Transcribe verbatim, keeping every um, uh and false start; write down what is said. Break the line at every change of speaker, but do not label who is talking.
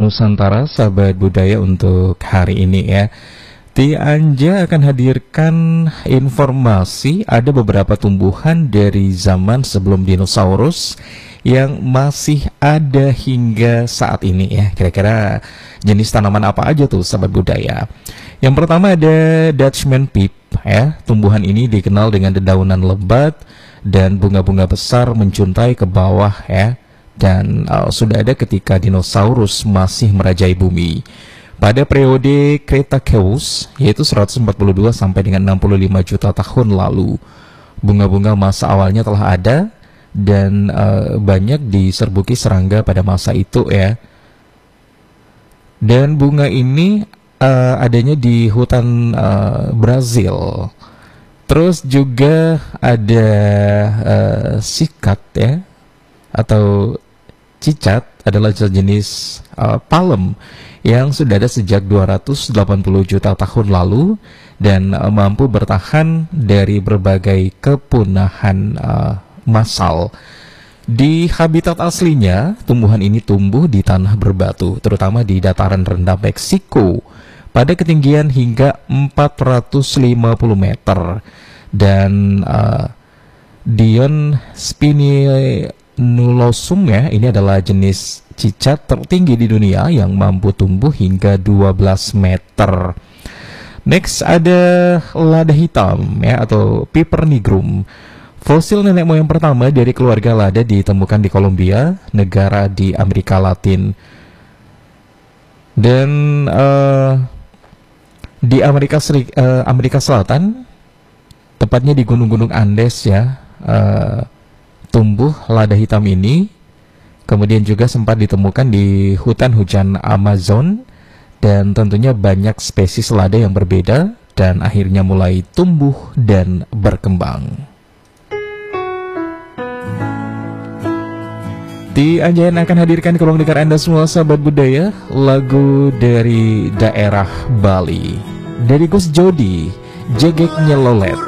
Nusantara, sahabat budaya untuk hari ini ya. Ti Anja akan hadirkan informasi ada beberapa tumbuhan dari zaman sebelum dinosaurus yang masih ada hingga saat ini ya. Kira-kira jenis tanaman apa aja tuh sahabat budaya? Yang pertama ada Dutchman pip ya. Tumbuhan ini dikenal dengan dedaunan lebat dan bunga-bunga besar mencuntai ke bawah ya. Dan uh, sudah ada ketika dinosaurus masih merajai bumi. Pada periode Cretaceous, yaitu seratus empat puluh dua sampai dengan enam puluh lima juta tahun lalu, bunga-bunga masa awalnya telah ada dan uh, banyak diserbuki serangga pada masa itu ya. Dan bunga ini uh, adanya di hutan uh, Brazil. Terus juga ada uh, sikat ya, atau cicat adalah jenis uh, palem yang sudah ada sejak dua ratus delapan puluh juta tahun lalu dan uh, mampu bertahan dari berbagai kepunahan uh, massal. Di habitat aslinya, tumbuhan ini tumbuh di tanah berbatu, terutama di dataran rendah Meksiko, pada ketinggian hingga empat ratus lima puluh meter. Dan uh, Dion spinulosus ya, ini adalah jenis cicat tertinggi di dunia yang mampu tumbuh hingga dua belas meter. Next ada lada hitam ya, atau Piper nigrum. Fosil nenek moyang pertama dari keluarga lada ditemukan di Kolombia, negara di Amerika Latin. Dan uh, di Amerika Seri, uh, Amerika Selatan, tepatnya di gunung-gunung Andes ya, uh, tumbuh lada hitam ini. Kemudian juga sempat ditemukan di hutan hujan Amazon, dan tentunya banyak spesies lada yang berbeda dan akhirnya mulai tumbuh dan berkembang. Ti Anjayan akan hadirkan ke ruang dengar Anda semua sahabat budaya, lagu dari daerah Bali dari Gus Jody, Jegek Nyelolet.